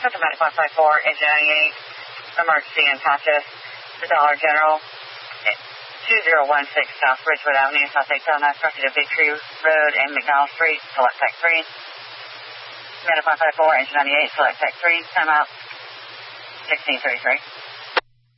Central Medic 154, engine 98, emergency in Patches, the Dollar General, 2016 South Ridgewood Avenue, South Daytona, crossing to Big Tree Road and McDonald Street, select Tech 3. Medic 154, engine 98, select Tech 3, time out, 1633.